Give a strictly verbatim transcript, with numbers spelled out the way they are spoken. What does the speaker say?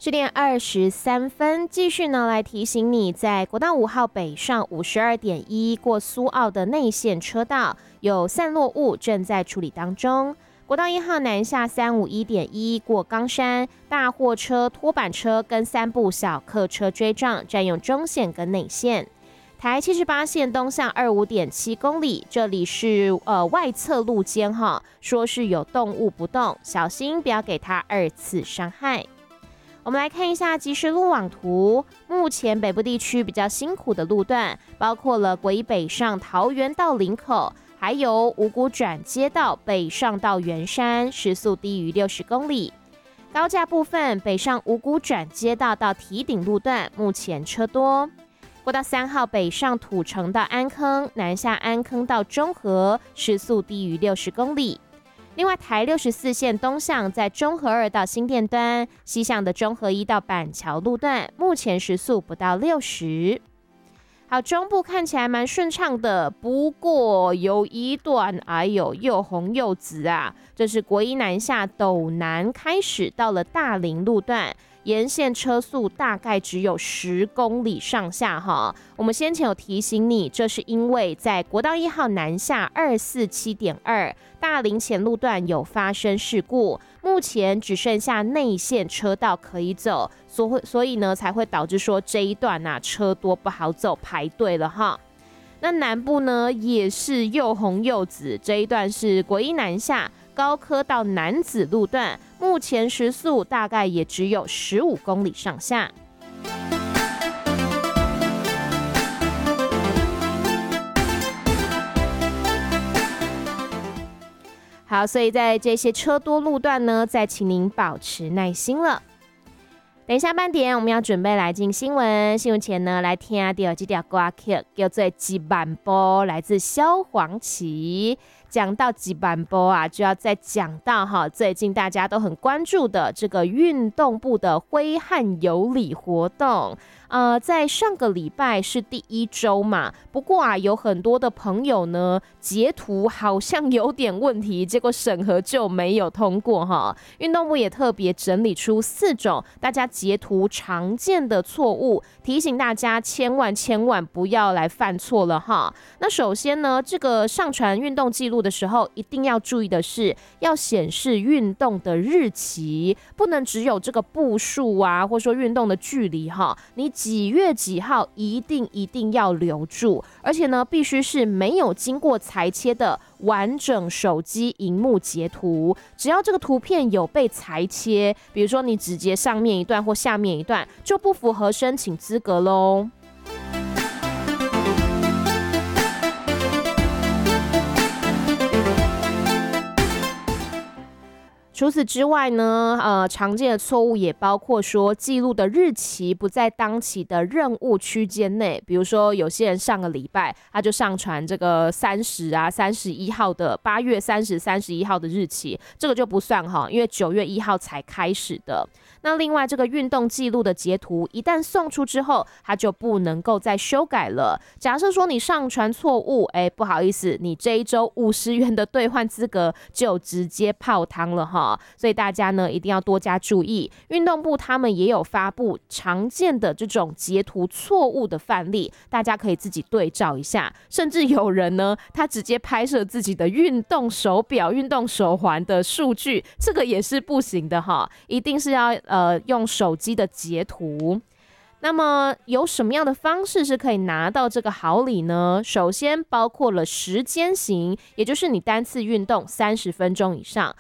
十点二十三分，继续呢来提醒你，在国道五号北上五十二点一过苏澳的内线车道有散落物正在处理当中。国道一号南下三五一点一过冈山，大货车、拖板车跟三部小客车追撞，占用中线跟内线。台七十八线东向二五点七公里，这里是呃外侧路肩哈，说是有动物不动，小心不要给它二次伤害。我们来看一下即时路网图，目前北部地区比较辛苦的路段，包括了国一北上桃园到林口，还有五股转接道北上到圆山，时速低于六十公里。高架部分，北上五股转接道到堤顶路段，目前车多。国道三号北上土城到安坑，南下安坑到中和，时速低于六十公里。另外，台六十四线东向在中和二到新店端，西向的中和一到板桥路段，目前时速不到六十。好，中部看起来蛮顺畅的，不过有一段哎呦又红又紫啊，这是国一南下斗南开始到了大林路段。沿线车速大概只有十公里上下哈，我们先前有提醒你，这是因为在国道一号南下二四七点二大林前路段有发生事故，目前只剩下内线车道可以走，所以所以呢才会导致说这一段啊车多不好走，排队了哈。那南部呢也是又红又紫，这一段是国一南下高科到楠梓路段，目前时速大概也只有十五公里上下。好，所以在这些车多路段呢，再请您保持耐心了。等一下半点，我们要准备来进新闻。新闻前呢，来听到这条歌曲叫做《一万步》，来自萧煌奇。讲到一万步啊，就要再讲到哈，最近大家都很关注的这个运动部的挥汗有礼活动。呃，在上个礼拜是第一周嘛，不过啊，有很多的朋友呢截图好像有点问题，结果审核就没有通过哈。运动部也特别整理出四种大家截图常见的错误，提醒大家千万千万不要来犯错了哈。那首先呢，这个上传运动记录的时候，一定要注意的是，要显示运动的日期，不能只有这个步数啊，或者说运动的距离哈。你几月几号一定一定要留住，而且呢，必须是没有经过裁切的完整手机荧幕截图。只要这个图片有被裁切，比如说你只截上面一段或下面一段，就不符合申请资格咯。除此之外呢，呃，常见的错误也包括说记录的日期不在当期的任务区间内，比如说有些人上个礼拜他就上传这个三十啊、三十一号的八月三十、三十一号的日期，这个就不算哈，因为九月一号才开始的。那另外这个运动记录的截图一旦送出之后，它就不能够再修改了。假设说你上传错误，哎，不好意思，你这一周五十元的兑换资格就直接泡汤了哈。所以大家呢一定要多加注意。运动部他们也有发布常见的这种截图错误的范例，大家可以自己对照一下。甚至有人呢，他直接拍摄自己的运动手表、运动手环的数据，这个也是不行的哈，一定是要呃用手机的截图。那么有什么样的方式是可以拿到这个好礼呢？首先包括了时间型，也就是你单次运动三十分钟以上，